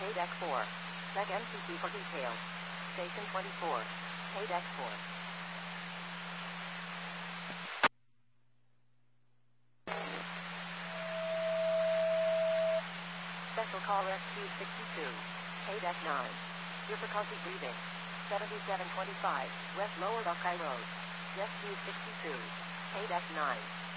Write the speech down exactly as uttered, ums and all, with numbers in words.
Pay deck four. Check M C C for details. Station twenty-four. Pay deck four. Special call Rescue sixty-two. Pay deck nine. Difficulty breathing. seventy-seven twenty-five, West Lower Buckeye Road. Rescue sixty-two. Pay deck nine.